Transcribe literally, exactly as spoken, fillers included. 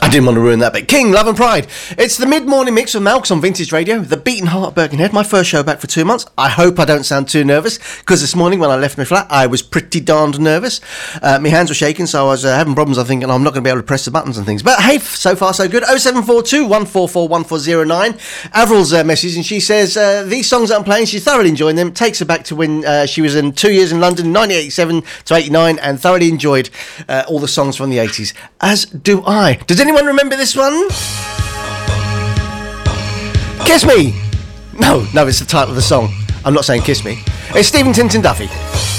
I didn't want to ruin that bit. King, Love and Pride. It's the mid-morning mix with Malks on Vintage Radio, the Beating Heart Birkenhead, my first show back for two months. I hope I don't sound too nervous, because this morning when I left my flat, I was pretty darned nervous. Uh, my hands were shaking, so I was uh, having problems, I think, and I'm not going to be able to press the buttons and things. But hey, so far so good. oh seven four two, one four four, one four oh nine. Avril's uh, message, and she says, uh, these songs that I'm playing, she's thoroughly enjoying them. Takes her back to when uh, she was in two years in London, nineteen eighty-seven to eighty-nine, and thoroughly enjoyed uh, all the songs from the eighties. As do I. Does anyone remember this one? Kiss Me! No, no, it's the title of the song. I'm not saying Kiss Me. It's Stephen Tintin Duffy.